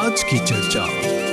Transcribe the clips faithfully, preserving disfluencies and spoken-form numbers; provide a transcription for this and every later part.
आज की चर्चा।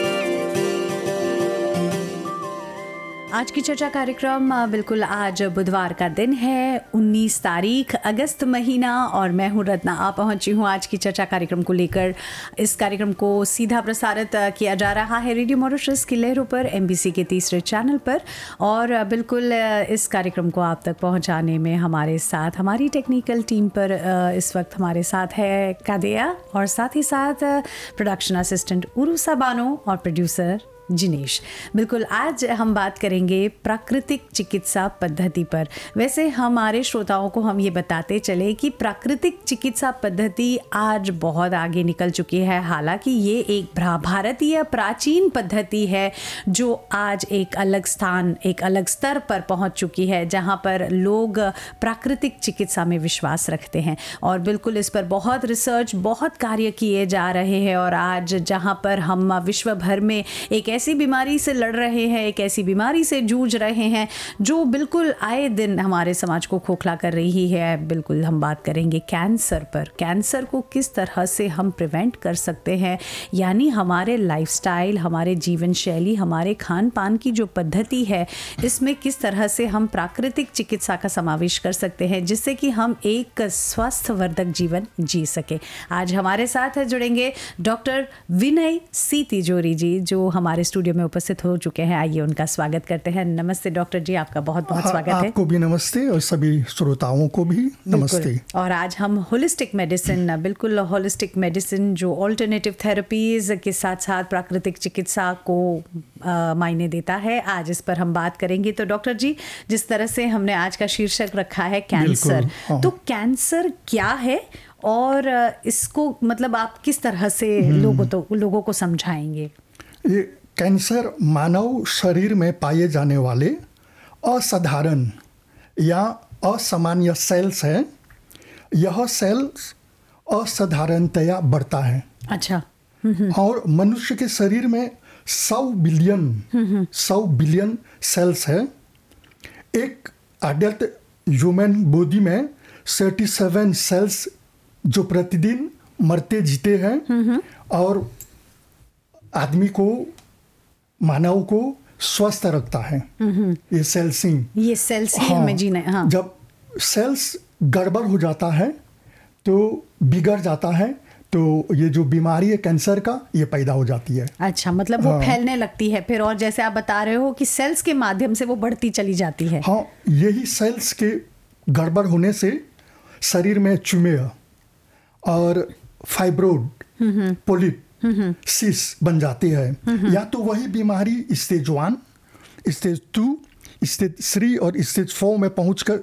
आज की चर्चा कार्यक्रम बिल्कुल आज बुधवार का दिन है, उन्नीस तारीख अगस्त महीना, और मैं हूं रत्ना। आ पहुंची हूं आज की चर्चा कार्यक्रम को लेकर। इस कार्यक्रम को सीधा प्रसारित किया जा रहा है रेडियो मॉरिशस की लहरों पर, एमबीसी के तीसरे चैनल पर। और बिल्कुल इस कार्यक्रम को आप तक पहुंचाने में हमारे साथ हमारी टेक्निकल टीम पर इस वक्त हमारे साथ है कादिया, और साथ ही साथ प्रोडक्शन असिस्टेंट उरुसा बानो और प्रोड्यूसर जिनेश। बिल्कुल आज हम बात करेंगे प्राकृतिक चिकित्सा पद्धति पर। वैसे हमारे श्रोताओं को हम ये बताते चले कि प्राकृतिक चिकित्सा पद्धति आज बहुत आगे निकल चुकी है। हालांकि ये एक भारतीय प्राचीन पद्धति है जो आज एक अलग स्थान, एक अलग स्तर पर पहुंच चुकी है, जहां पर लोग प्राकृतिक चिकित्सा में विश्वास रखते हैं। और बिल्कुल इस पर बहुत रिसर्च, बहुत कार्य किए जा रहे हैं। और आज जहां पर हम विश्व भर में एक ऐसी बीमारी से लड़ रहे हैं, एक ऐसी बीमारी से जूझ रहे हैं जो बिल्कुल आए दिन हमारे समाज को खोखला कर रही है। बिल्कुल हम बात करेंगे कैंसर पर। कैंसर को किस तरह से हम प्रिवेंट कर सकते हैं, यानी हमारे लाइफस्टाइल, हमारे जीवन शैली, हमारे खान पान की जो पद्धति है, इसमें किस तरह से हम प्राकृतिक चिकित्सा का समावेश कर सकते हैं जिससे कि हम एक स्वस्थवर्धक जीवन जी सके। आज हमारे साथ जुड़ेंगे डॉक्टर विनय सी तिजोरी जी, जो हमारे स्टूडियो में उपस्थित हो चुके हैं। आइए उनका स्वागत करते हैं। नमस्ते डॉक्टर जी, आपका बहुत बहुत स्वागत है। आपको भी नमस्ते और सभी श्रोताओं को भी नमस्ते। और आज हम होलिस्टिक मेडिसिन, बिल्कुल होलिस्टिक मेडिसिन जो ऑल्टरनेटिव थेरेपीज के साथ साथ प्राकृतिक चिकित्सा को मायने देता है, आज इस पर हम बात करेंगे। तो डॉक्टर जी, जिस तरह से हमने आज का शीर्षक रखा है कैंसर, तो कैंसर क्या है और इसको मतलब आप किस तरह से लोगों तो लोगों को समझाएंगे? ये कैंसर मानव शरीर में पाए जाने वाले असाधारण या असामान्य सेल्स हैं। यह सेल्स असाधारणतया बढ़ता है। अच्छा। और मनुष्य के शरीर में सौ बिलियन सौ बिलियन सेल्स है। एक अडल्ट ह्यूमन बॉडी में सैंतीस सेल्स जो प्रतिदिन मरते जीते हैं और आदमी को, मानव को स्वस्थ रखता है। ये सेल्सिंग ये सेल्स ही हमें जीना है। हाँ। जब सेल्स गड़बड़ हो जाता है तो बिगड़ जाता है, तो ये जो बीमारी है कैंसर का, ये पैदा हो जाती है। अच्छा, मतलब वो हाँ। फैलने लगती है फिर, और जैसे आप बता रहे हो कि सेल्स के माध्यम से वो बढ़ती चली जाती है। हाँ, यही सेल्स के गड़बड़ होने से शरीर में ट्यूमर और फाइब्रोड, पोलिप, सिस बन जाती है। या तो वही बीमारी stage one, stage two, stage three और स्टेज फोर में पहुंचकर